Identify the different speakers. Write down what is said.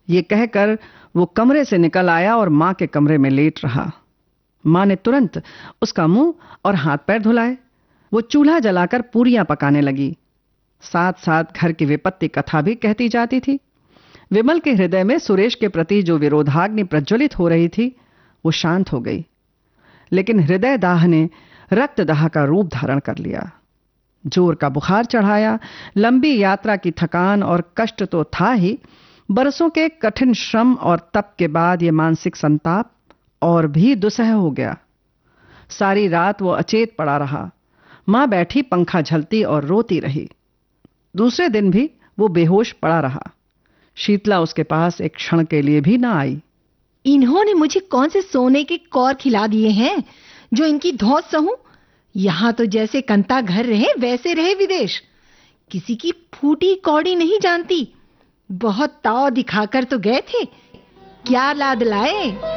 Speaker 1: ये कहकर वो कमरे से निकल आया और मां के कमरे में लेट रहा। मां ने तुरंत उसका मुंह और हाथ पैर धुलाए। वो चूल्हा जलाकर पूरियां पकाने लगी। साथ साथ घर की विपत्ति कथा भी कहती जाती थी। विमल के हृदय में सुरेश के प्रति जो विरोधाग्नि प्रज्वलित हो रही थी वो शांत हो गई, लेकिन हृदय दाह ने रक्त दाह का रूप धारण कर लिया। जोर का बुखार चढ़ाया। लंबी यात्रा की थकान और कष्ट तो था ही, बरसों के कठिन श्रम और तप के बाद यह मानसिक संताप और भी दुस्सह हो गया। सारी रात वो अचेत पड़ा रहा। मां बैठी पंखा झलती और रोती रही। दूसरे दिन भी वो बेहोश पड़ा रहा। शीतला उसके पास एक क्षण के लिए भी ना आई।
Speaker 2: इन्होंने मुझे कौन से सोने के कौर खिला दिए हैं जो इनकी धौंस सहूं? यहां तो जैसे कंता घर रहे वैसे रहे विदेश। किसी की फूटी कौड़ी नहीं जानती। बहुत ताव दिखाकर तो गए थे, क्या लाद लाए।